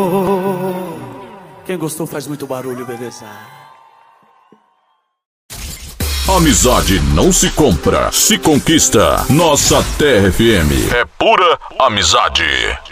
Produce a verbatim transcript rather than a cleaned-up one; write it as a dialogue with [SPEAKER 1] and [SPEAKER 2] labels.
[SPEAKER 1] Quem gostou faz muito barulho, beleza?
[SPEAKER 2] Amizade não se compra, se conquista. Nossa Terra F M é pura amizade.